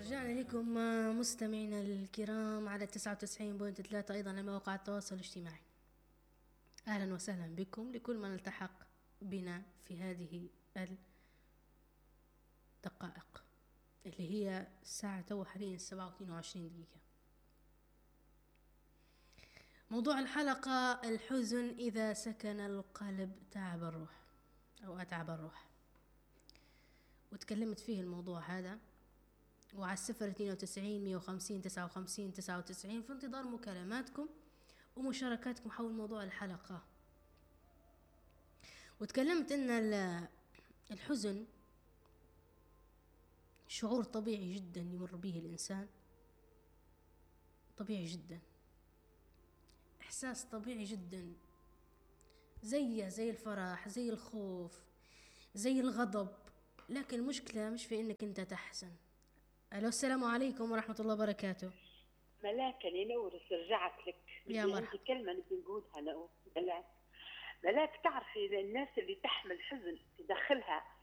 رجعنا لكم مستمعينا الكرام على 99.3 أيضا على مواقع التواصل الاجتماعي. أهلا وسهلا بكم لكل من التحق بنا في هذه الدقائق اللي هي الساعة تو حاليا 27 دقيقة. موضوع الحلقة: الحزن إذا سكن القلب تعب الروح أو أتعب الروح، وتكلمت فيه الموضوع هذا وعلى 092 150 59 99 في انتظار مكالماتكم ومشاركاتكم حول موضوع الحلقة. وتكلمت ان الحزن شعور طبيعي جدا يمر به الإنسان، طبيعي جدا، إحساس طبيعي جدا، زي الفرح، زي الخوف، زي الغضب، لكن المشكلة مش في انك انت تحزن. الو، السلام عليكم ورحمة الله وبركاته. ملاك ينورس، رجعت لك. يا مرحبا. عندي كلمة نبي نقولها أنا. ملاك تعرفي الناس اللي تحمل حزن في داخلها